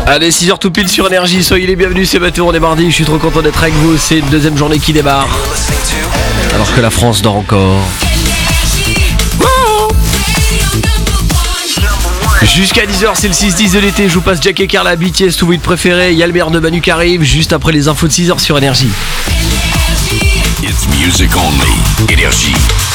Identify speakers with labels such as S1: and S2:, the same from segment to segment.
S1: Allez, 6h tout pile sur Énergie, soyez les bienvenus, c'est Mathéo, on est mardi, je suis trop content d'être avec vous, c'est une deuxième journée qui démarre, alors que la France dort encore. Jusqu'à 10h, c'est le 6-10 de l'été, je vous passe Jack et Carla, BTS, tout votre préféré, il y a le meilleur de Manu qui arrive, juste après les infos de 6h sur Énergie.
S2: It's music only. Énergie.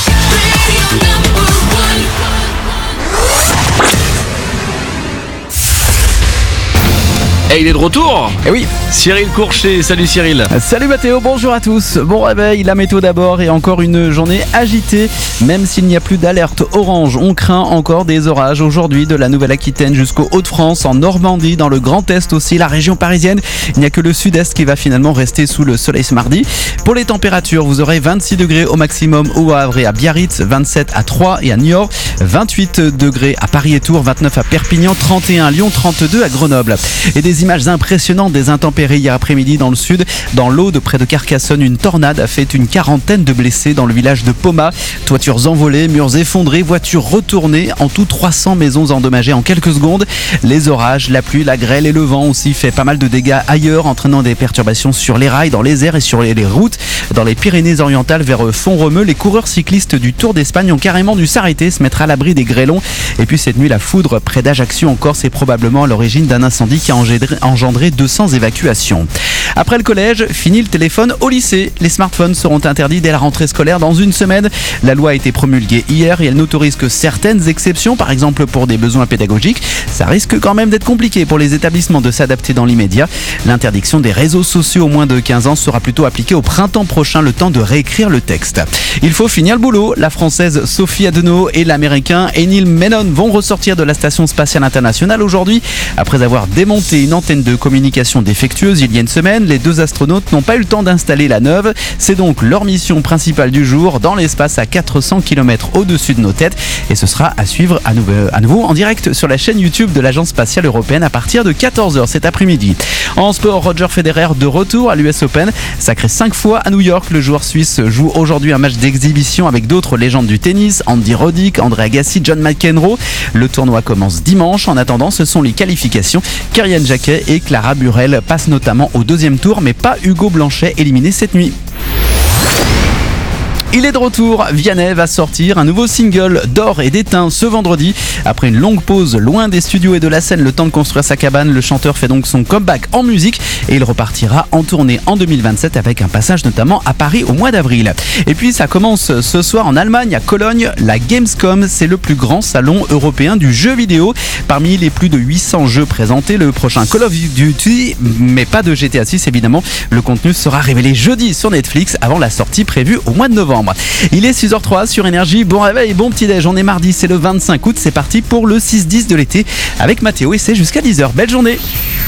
S1: Et il est de retour.
S3: Eh oui,
S1: Cyril Courchet, salut Cyril.
S3: salut Mathéo, bonjour à tous. Bon réveil, la météo d'abord et encore une journée agitée. Même s'il n'y a plus d'alerte orange, on craint encore des orages aujourd'hui de la Nouvelle-Aquitaine jusqu'au Hauts-de-France, en Normandie, dans le Grand Est aussi, la région parisienne. Il n'y a que le sud-est qui va finalement rester sous le soleil ce mardi. Pour les températures, vous aurez 26 degrés au maximum au Havre et à Biarritz, 27 à Troyes et à Niort, 28 degrés à Paris et Tours, 29 à Perpignan, 31 à Lyon, 32 à Grenoble. Et des images impressionnantes des intempéries hier après-midi dans le sud. Dans l'Aude, près de Carcassonne, une tornade a fait une quarantaine de blessés dans le village de Poma. Toitures envolées, murs effondrés, voitures retournées. En tout, 300 maisons endommagées en quelques secondes. Les orages, la pluie, la grêle et le vent aussi fait pas mal de dégâts ailleurs, entraînant des perturbations sur les rails, dans les airs et sur les routes. Dans les Pyrénées-Orientales vers Font-Romeu, les coureurs cyclistes du Tour d'Espagne ont carrément dû s'arrêter, se mettre à l'abri des grêlons. Et puis cette nuit, la foudre près d'Ajaccio en Corse est probablement à l'origine d'un incendie qui a engendré 200 évacuations. Après le collège, fini le téléphone au lycée. Les smartphones seront interdits dès la rentrée scolaire dans une semaine. La loi a été promulguée hier et elle n'autorise que certaines exceptions, par exemple pour des besoins pédagogiques. Ça risque quand même d'être compliqué pour les établissements de s'adapter dans l'immédiat. L'interdiction des réseaux sociaux aux moins de 15 ans sera plutôt appliquée au printemps prochain, le temps de réécrire le texte. Il faut finir le boulot. La française Sophie Adenau et l'américain Neil Menon vont ressortir de la station spatiale internationale aujourd'hui. Après avoir démonté une antenne de communication défectueuse il y a une semaine, les deux astronautes n'ont pas eu le temps d'installer la neuve. C'est donc leur mission principale du jour dans l'espace à 400 km au-dessus de nos têtes. Et ce sera à suivre à nouveau en direct sur la chaîne YouTube de l'Agence spatiale européenne à partir de 14h cet après-midi. En sport, Roger Federer de retour à l'US Open. Sacré 5 fois à New York, le joueur suisse joue aujourd'hui un match d'exhibition avec d'autres légendes du tennis, Andy Roddick, André Agassi, John McEnroe. Le tournoi commence dimanche. En attendant, ce sont les qualifications. Kyrian Jacquet et Clara Burel passent notamment au deuxième tour, mais pas Hugo Blanchet, éliminé cette nuit. Il est de retour, Vianney va sortir un nouveau single d'or et d'étain ce vendredi. Après une longue pause loin des studios et de la scène, le temps de construire sa cabane, le chanteur fait donc son comeback en musique et il repartira en tournée en 2027 avec un passage notamment à Paris au mois d'avril. Et puis ça commence ce soir en Allemagne, à Cologne, la Gamescom, c'est le plus grand salon européen du jeu vidéo. Parmi les plus de 800 jeux présentés, le prochain Call of Duty, mais pas de GTA 6 évidemment. Le contenu sera révélé jeudi sur Netflix avant la sortie prévue au mois de novembre. Il est 6h03 sur Énergie, bon réveil, bon petit déj, on est mardi, c'est le 25 août, c'est parti pour le 6-10 de l'été avec Mathéo et c'est jusqu'à 10h, belle journée.